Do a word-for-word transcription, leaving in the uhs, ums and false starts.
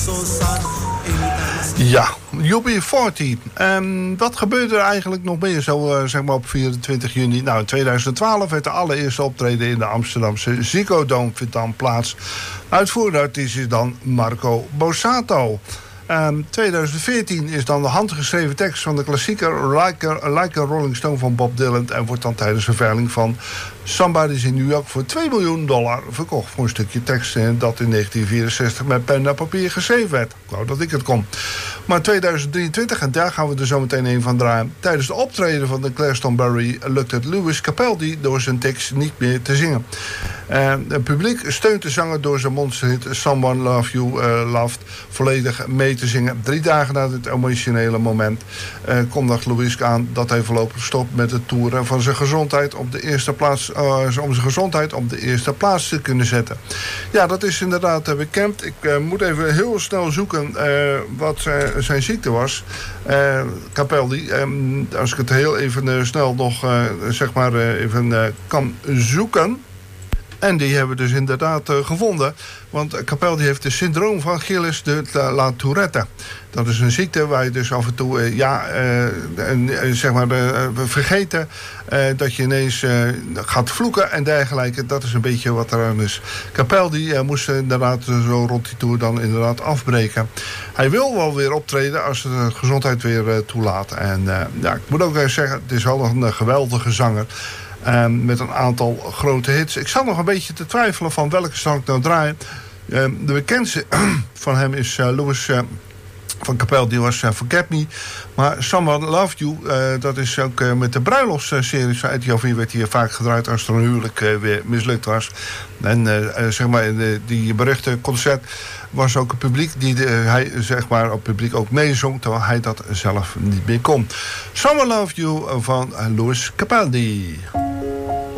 Ja, U B veertig. Um, wat gebeurde er eigenlijk nog meer zo uh, zeg maar op vierentwintig juni? Nou, in tweeduizend twaalf werd de allereerste optreden in de Amsterdamse Ziggo Dome vindt dan plaats. Uitvoerende artiest is dan Marco Borsato. Um, tweeduizend veertien is dan de handgeschreven tekst van de klassieker Like a, like a Rolling Stone van Bob Dylan en wordt dan tijdens een veiling van Somebody's in New York voor twee miljoen dollar verkocht voor een stukje tekst dat in negentien vierenzestig met pen en papier geschreven werd. Ik wou dat ik het kon. Maar tweeduizend drieëntwintig, en daar gaan we er zo meteen een van draaien. Tijdens de optreden van de Glastonbury lukt het Lewis Capaldi door zijn tekst niet meer te zingen. Uh, het publiek steunt de zanger door zijn monsterhit Someone Love You uh, Loved volledig mee te zingen. Drie dagen na dit emotionele moment uh, kondigt Lewis aan dat hij voorlopig stopt met het toeren van zijn gezondheid op de eerste plaats, uh, om zijn gezondheid op de eerste plaats te kunnen zetten. Ja, dat is inderdaad uh, bekend. Ik uh, moet even heel snel zoeken uh, wat uh, zijn ziekte was. Uh, Capaldi, um, als ik het heel even uh, snel nog uh, zeg maar uh, even uh, kan zoeken. En die hebben we dus inderdaad uh, gevonden. Want Capaldi heeft het syndroom van Gilles de la Tourette. Dat is een ziekte waar je dus af en toe uh, ja, uh, uh, zeg maar, uh, vergeten uh, dat je ineens uh, gaat vloeken en dergelijke. Dat is een beetje wat er aan is. Capaldi uh, moest inderdaad zo rond die tour dan inderdaad afbreken. Hij wil wel weer optreden als de gezondheid weer uh, toelaat. En uh, ja, ik moet ook uh, zeggen, het is wel nog een uh, geweldige zanger. Um, met een aantal grote hits. Ik zat nog een beetje te twijfelen van welke zal ik nou draaien. Um, de bekendste van hem is uh, Louis uh, van Capaldi, die was uh, Forget Me. Maar Someone Loved You, uh, dat is ook uh, met de bruiloftsseries van Etiopie werd hier vaak gedraaid als er een huwelijk uh, weer mislukt was. En uh, uh, zeg maar in de, die beruchte concert was ook het publiek die de, hij zeg maar op publiek ook meezong, terwijl hij dat zelf niet meer kon. Someone Loved You van uh, Louis Capaldi.